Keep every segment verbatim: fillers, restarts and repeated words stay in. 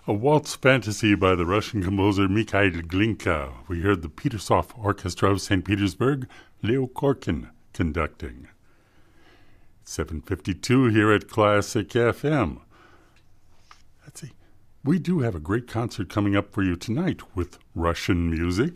A Waltz Fantasy by the Russian composer Mikhail Glinka. We heard the Petersov Orchestra of Saint Petersburg, Leo Korkin conducting. seven fifty-two here at Classic F M. Let's see. We do have a great concert coming up for you tonight with Russian music.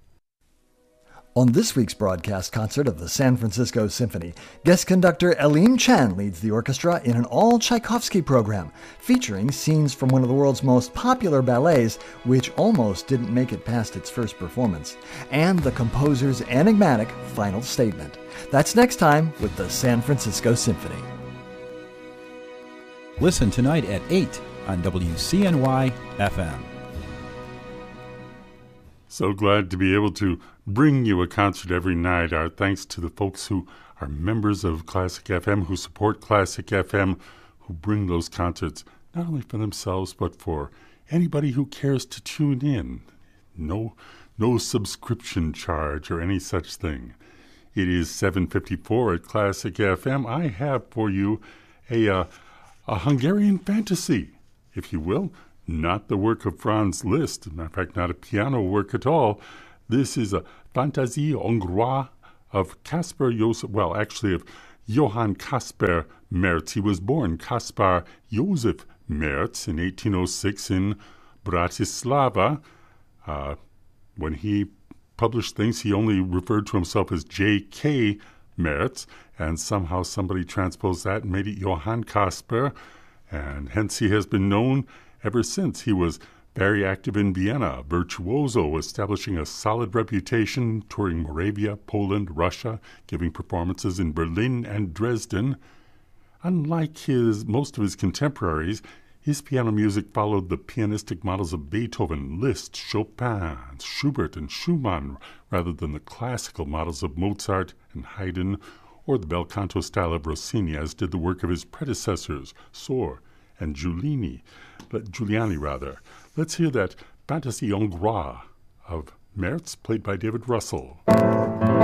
On this week's broadcast concert of the San Francisco Symphony, guest conductor Eline Chen leads the orchestra in an all-Tchaikovsky program, featuring scenes from one of the world's most popular ballets, which almost didn't make it past its first performance, and the composer's enigmatic final statement. That's next time with the San Francisco Symphony. Listen tonight at eight on W C N Y F M. So glad to be able to bring you a concert every night. Our thanks to the folks who are members of Classic F M, who support Classic F M, who bring those concerts not only for themselves, but for anybody who cares to tune in. No, no subscription charge or any such thing. It is seven fifty-four at Classic F M. I have for you a, uh, a Hungarian fantasy, if you will. Not the work of Franz Liszt, matter of fact, not a piano work at all. This is a Fantasie Hongroise of Kaspar Josef, well, actually of Johann Kaspar Merz. He was born Kaspar Josef Merz in eighteen oh six in Bratislava. Uh, when he published things, he only referred to himself as J K Merz, and somehow somebody transposed that and made it Johann Kaspar, and hence he has been known ever since. He was very active in Vienna, virtuoso, establishing a solid reputation, touring Moravia, Poland, Russia, giving performances in Berlin and Dresden. Unlike his most of his contemporaries, his piano music followed the pianistic models of Beethoven, Liszt, Chopin, Schubert, and Schumann, rather than the classical models of Mozart and Haydn, or the bel canto style of Rossini, as did the work of his predecessors, Sor and Giuliani. But Giuliani, rather. Let's hear that Fantasie Hongroise of Merz, played by David Russell.